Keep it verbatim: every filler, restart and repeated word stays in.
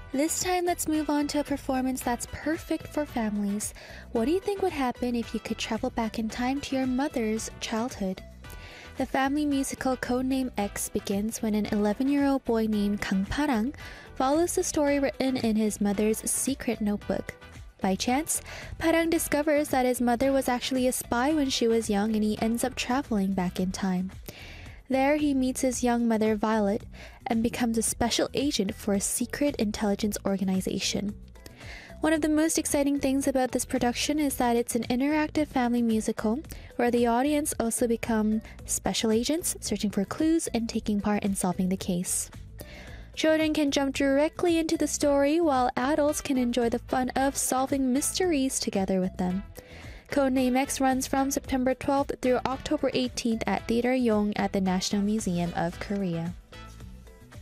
This time, let's move on to a performance that's perfect for families. What do you think would happen if you could travel back in time to your mother's childhood? The family musical Codename X begins when an eleven-year-old boy named Kang Parang follows the story written in his mother's secret notebook. By chance, Parang discovers that his mother was actually a spy when she was young, and he ends up traveling back in time. There, he meets his young mother Violet and becomes a special agent for a secret intelligence organization. One of the most exciting things about this production is that it's an interactive family musical where the audience also become special agents, searching for clues and taking part in solving the case. Children can jump directly into the story, while adults can enjoy the fun of solving mysteries together with them. Codename X runs from September twelfth through October eighteenth at Theater Yonge at the National Museum of Korea.